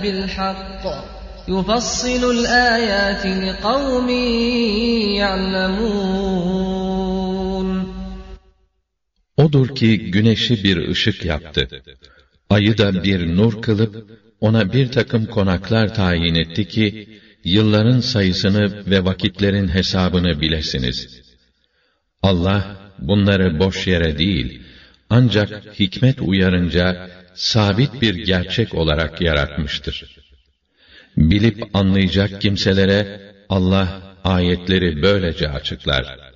بالحق يفصل الآيات لقوم يعلمون. Odur ki güneşi bir ışık yaptı. Ayı da bir nur kılıp ona bir takım konaklar tayin etti ki yılların sayısını ve vakitlerin hesabını bilesiniz. Allah bunları boş yere değil, ancak hikmet uyarınca sabit bir gerçek olarak yaratmıştır. Bilip anlayacak kimselere Allah ayetleri böylece açıklar.